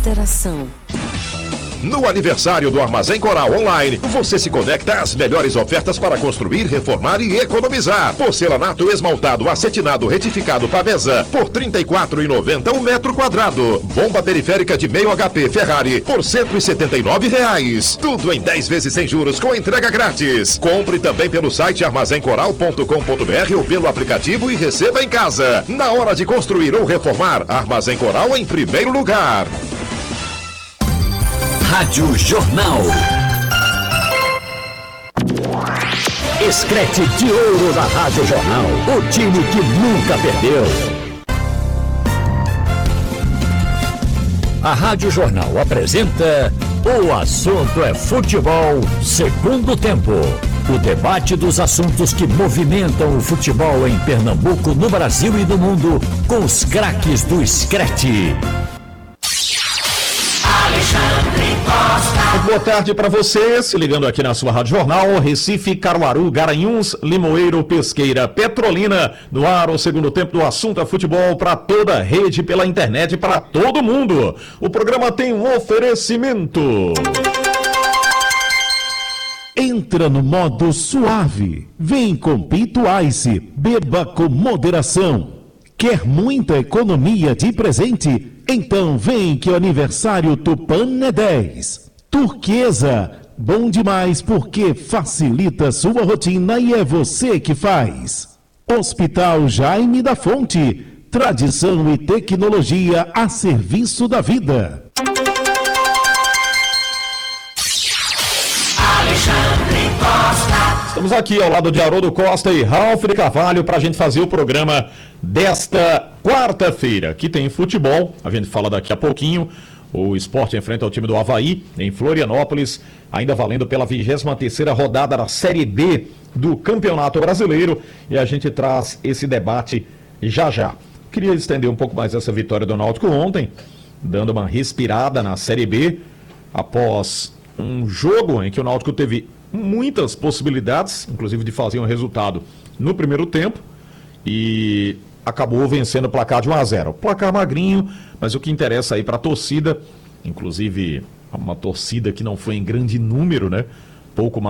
Interação. No aniversário do Armazém Coral Online, você se conecta às melhores ofertas para construir, reformar e economizar. Porcelanato esmaltado acetinado retificado Pavesa por R$ 34,90 um metro quadrado. Bomba periférica de meio HP Ferrari por R$ 179. Tudo em 10 vezes sem juros com entrega grátis. Compre também pelo site armazencoral.com.br ou pelo aplicativo e receba em casa. Na hora de construir ou reformar, Armazém Coral em primeiro lugar. Rádio Jornal. Escrete de ouro da Rádio Jornal. O time que nunca perdeu. A Rádio Jornal apresenta O Assunto é Futebol, segundo tempo. O debate dos assuntos que movimentam o futebol em Pernambuco, no Brasil e no mundo, com os craques do Escrete. Boa tarde para você, se ligando aqui na sua Rádio Jornal, Recife, Caruaru, Garanhuns, Limoeiro, Pesqueira, Petrolina, no ar o segundo tempo do Assunto é Futebol para toda a rede, pela internet, para todo mundo. O programa tem um oferecimento. Entra no modo suave, vem com Pinto Ice, beba com moderação. Quer muita economia de presente? Então vem que o aniversário Tupan é 10. Turquesa, bom demais porque facilita sua rotina e é você que faz. Hospital Jaime da Fonte, tradição e tecnologia a serviço da vida. Estamos aqui ao lado de Haroldo Costa e Ralf de Carvalho para a gente fazer o programa desta quarta-feira. Aqui tem futebol, a gente fala daqui a pouquinho. O Sport enfrenta o time do Avaí em Florianópolis, ainda valendo pela 23ª rodada da Série B do Campeonato Brasileiro. E a gente traz esse debate já já. Queria estender um pouco mais essa vitória do Náutico ontem, dando uma respirada na Série B, após um jogo em que o Náutico teve muitas possibilidades, inclusive de fazer um resultado no primeiro tempo, e acabou vencendo o placar de 1-0. Placar magrinho, mas o que interessa aí para a torcida, inclusive uma torcida que não foi em grande número, né? Pouco mais